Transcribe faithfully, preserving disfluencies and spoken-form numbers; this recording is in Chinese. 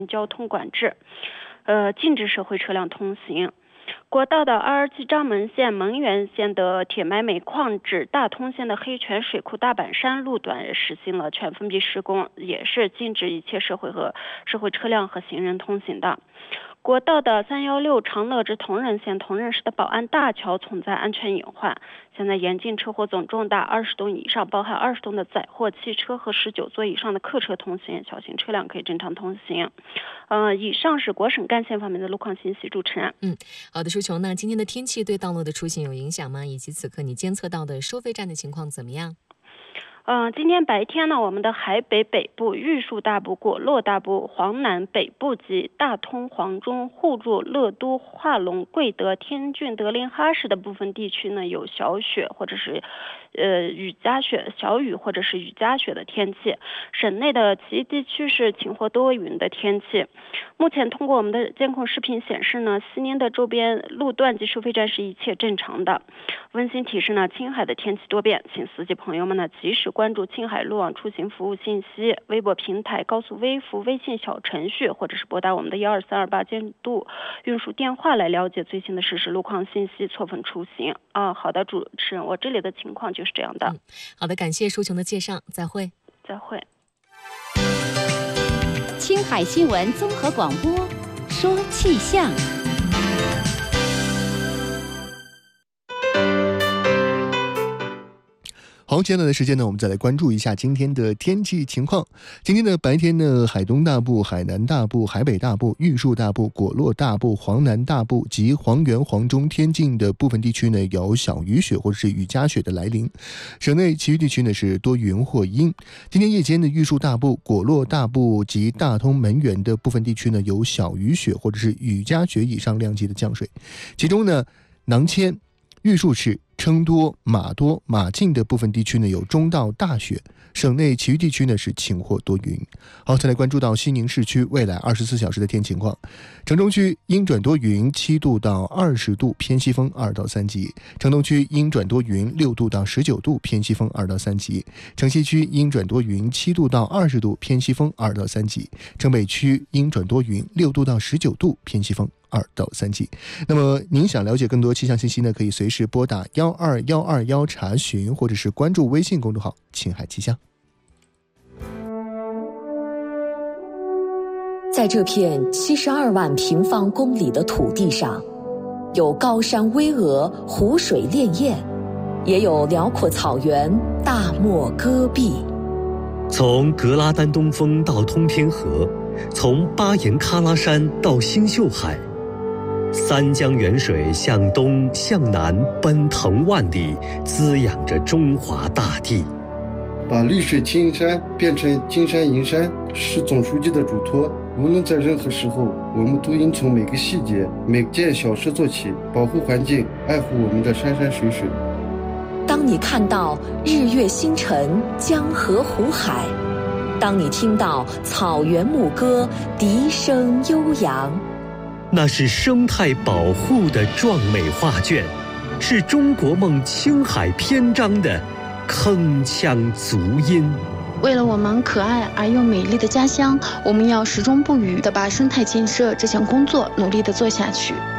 交通管制，呃，禁止社会车辆通行。国道的二级章门线、蒙源线的铁埋煤矿至大通线的黑泉水库大板山路段实行了全封闭施工，也是禁止一切社会和社会车辆和行人通行的。国道的三一六长乐至同仁线同仁市的宝安大桥存在安全隐患，现在严禁车祸总重大二十吨以上，包含二十吨的载货汽车和十九座以上的客车通行，小型车辆可以正常通行。呃，以上是国省干线方面的路况信息，主持人。 嗯，好的，舒琼，那今天的天气对道路的出行有影响吗？以及此刻你监测到的收费站的情况怎么样？ 嗯、呃，今天白天呢，我们的海北北部、玉树大部、果洛大部、黄南北部及大通、黄中、互助、乐都、化龙、贵德、天峻、德林哈市的部分地区呢有小雪或者是呃雨夹雪、小雨或者是雨夹雪的天气。省内的其余地区是晴或多云的天气。目前通过我们的监控视频显示呢，西宁的周边路段及收费站是一切正常的。温馨提示呢，青海的天气多变，请司机朋友们呢及时关注青海路网出行服务信息、微博平台、高速微服、微信小程序，或者是拨打我们的幺二三二八监督运输电话来了解最新的实时路况信息，错峰出行啊。好的，主持人，我这里的情况就是这样的。 嗯、好的，感谢舒琼的介绍，再会。 再会。 青海新闻综合广播，说气象。 好，接下来的时间呢，我们再来关注一下今天的天气情况。今天的白天呢，海东大部、海南大部、海北大部、玉树大部、果洛大部、黄南大部及黄原、黄中、天境的部分地区呢，有小雨雪或者是雨夹雪的来临。省内其余地区呢是多云或阴。今天夜间的玉树大部、果洛大部及大通、门源的部分地区呢，有小雨雪或者是雨夹雪以上量级的降水。其中呢，囊谦、玉树市、成都、马多、马境的部分地区呢有中到大雪，省内其余地区呢是晴或多云。好，再来关注到西宁市区未来二十四小时的天气情况。城中区阴转多云，七度到二十度，偏西风二到三级；城东区阴转多云，六度到十九度，偏西风二到三级；城西区阴转多云，七度到二十度，偏西风二到三级；城北区阴转多云，六度到十九度，偏西风二到三级。那么您想了解更多气象信息呢，可以随时拨打幺二幺二幺查询，或者是关注微信公众号青海气象。 在这片七十二万平方公里的土地上，有高山巍峨、湖水潋滟，也有辽阔草原、大漠戈壁。 从格拉丹东峰到通天河，从巴颜喀拉山到星宿海，三江源水向东向南奔腾万里，滋养着中华大地。 把绿水青山变成金山银山是总书记的嘱托。无论在任何时候，我们都应从每个细节、每件小事做起，保护环境，爱护我们的山山水水。 当你看到日月星辰、江河湖海，当你听到草原牧歌、笛声悠扬， 那是生态保护的壮美画卷，是中国梦青海篇章的铿锵足音。 为了我们可爱而又美丽的家乡，我们要始终不渝地把生态建设这项工作努力地做下去。